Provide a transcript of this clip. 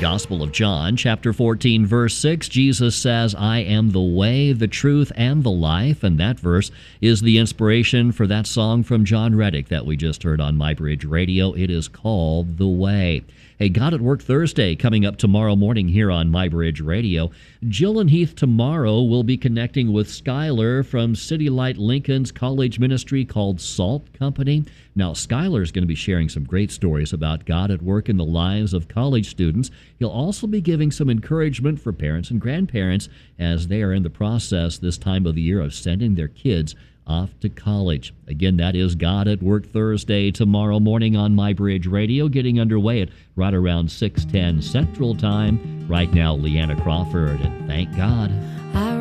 Gospel of John, chapter 14, verse 6, Jesus says, I am the way, the truth, and the life. And that verse is the inspiration for that song from John Reddick that we just heard on MyBridge Radio. It is called The Way. Hey, God at Work Thursday coming up tomorrow morning here on MyBridge Radio. Jill and Heath tomorrow will be connecting with Skylar from City Light Lincoln's college ministry called Salt Company. Now, Skylar's going to be sharing some great stories about God at work in the lives of college students. He'll also be giving some encouragement for parents and grandparents as they are in the process this time of the year of sending their kids off to college. Again, that is God at Work Thursday tomorrow morning on MyBridge Radio, getting underway at right around 6:10 Central Time. Right now, Leanna Crawford, and thank God.